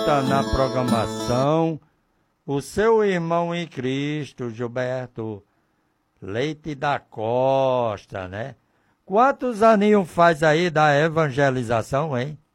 volta na programação. O seu irmão em Cristo, Gilberto Leite da Costa, né? Quantos aninhos faz aí da evangelização, hein?